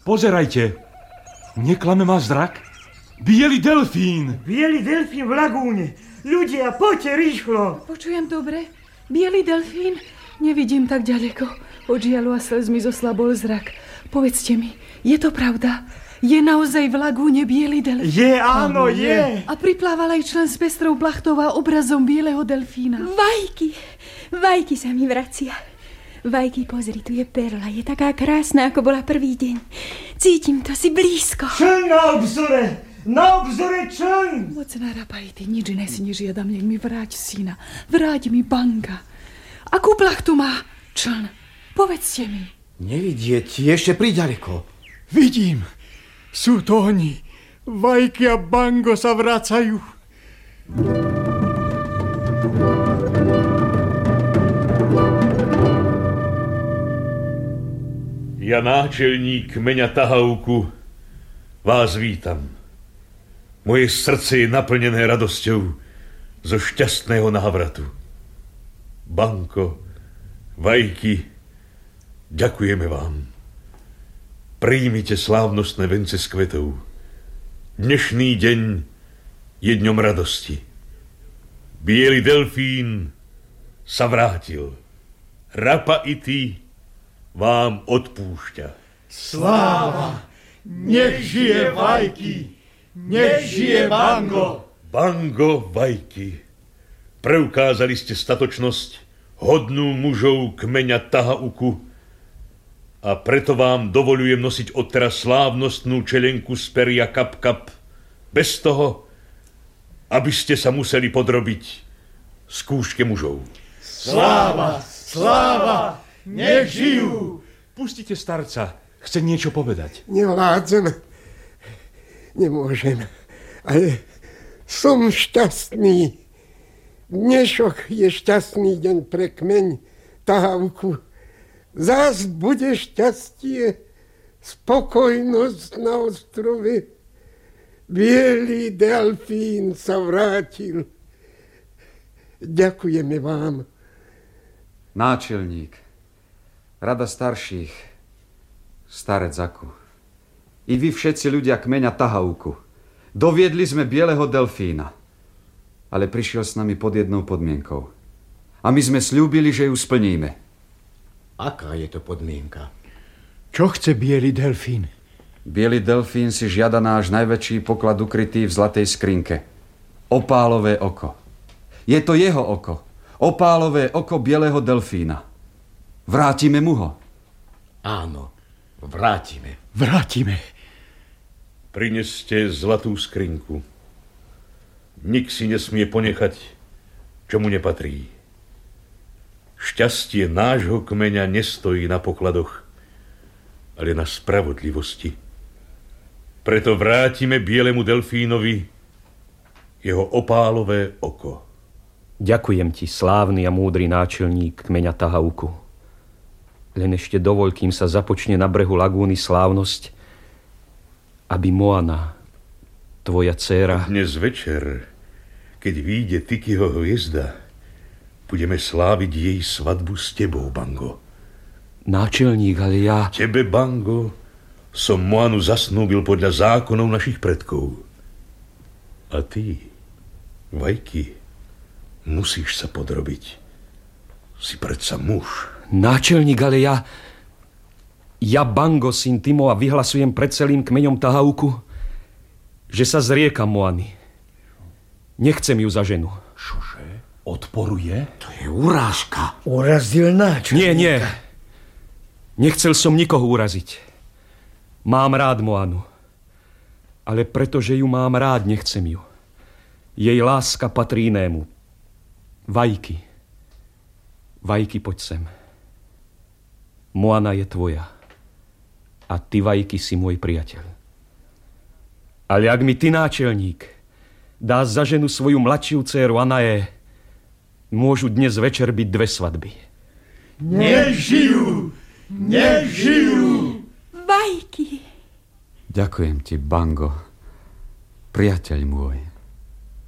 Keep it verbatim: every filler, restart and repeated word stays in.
Pozerajte. Neklame ma zrak? Bielý delfín. Bielý delfín v lagúne. Ľudia, poďte rýchlo. Počujem dobre. Bielý delfín? Nevidím tak ďaleko. Od žialu a slz mi zoslabol zrak. Povedzte mi, je to pravda? Je naozaj v lagúne bielý delfín? Je, áno, je. A priplával aj člen s pestrou plachtou a obrazom bieleho delfína. Vajky, Vajky sa mi vracia. Vajky, pozri, tu je perla. Je taká krásna, ako bola prvý deň. Cítim to, si blízko. Čln na obzore! Na obzore čln! Moc narapaj, ty nič iné si nežiadam, nech mi vráť syna. Vráť mi Banga. Akú plachtu má čln? Povedzte mi. Nevidieť, ešte priďaleko. Vidím. Sú to oni. Vajky a Bango sa vracajú. Ja, náčelník kmeňa Tahauku, vás vítam. Moje srdce je naplnené radosťou zo šťastného návratu. Banko, Vajky, ďakujeme vám. Príjmite slávnostné vence z kvetov. Dnešný deň je dňom radosti. Bielý delfín sa vrátil. Rapa i ty vám odpúšťa. Sláva! Nech žije Vajky! Nech žije Bango! Bango, Vajky, preukázali ste statočnosť hodnú mužov kmeňa Tahauku a preto vám dovolujem nosiť odteraz slávnostnú čelenku z peria Kap Kap bez toho, aby ste sa museli podrobiť skúške mužov. Sláva! Sláva! Nech žijú! Pustite starca. Chce niečo povedať. Nevládzem. Nemôžem. Ale som šťastný. Dnešok je šťastný deň pre kmeň Tahauku. Zás bude šťastie, spokojnosť na ostrove. Bielý delfín sa vrátil. Ďakujeme vám. Náčelník, rada starších, starec Aku, i vy všetci ľudia kmeňa Tahauku, doviedli sme bieleho delfína, ale prišiel s nami pod jednou podmienkou. A my sme sľúbili, že ju splníme. Aká je to podmienka? Čo chce bielý delfín? Bielý delfín si žiada náš najväčší poklad ukrytý v zlatej skrinke. Opálové oko. Je to jeho oko. Opálové oko bieleho delfína. Vrátime mu ho. Áno, vrátime. Vrátime. Prineste zlatú skrinku. Nik si nesmie ponechať, čo mu nepatrí. Šťastie nášho kmeňa nestojí na pokladoch, ale na spravodlivosti. Preto vrátime bielemu delfínovi jeho opálové oko. Ďakujem ti, slávny a múdry náčelník kmeňa Tahauku. Len ešte dovoľ, kým sa započne na brehu lagúny slávnosť, aby Moana, tvoja dcéra... Dnes večer, keď vyjde Tikyho hviezda, budeme sláviť jej svadbu s tebou, Bango. Náčelník, ale ja... Tebe, Bango, som Moanu zasnúbil podľa zákonov našich predkov. A ty, Vajky, musíš sa podrobiť. Si predsa muž. Náčelník, ale ja... Ja, Bango, syn Timoa, vyhlasujem pred celým kmeňom Tahauku, že sa zriekam Moany. Nechcem ju za ženu. Čože? Odporuje? To je urážka. Urazil náčelníka. Nie, nie. Nechcel som nikoho uraziť. Mám rád Moanu. Ale pretože ju mám rád, nechcem ju. Jej láska patrí inému. Vajky. Vajky, poď sem. Moana je tvoja. A ty, Vajky, si môj priateľ. Ale ak mi ty, náčelník, dá za ženu svoju mladšiu dcéru Anaé, môžu dnes večer byť dve svadby. Nech žijú! Nech žijú! Vajky! Ďakujem ti, Bango, priateľ môj.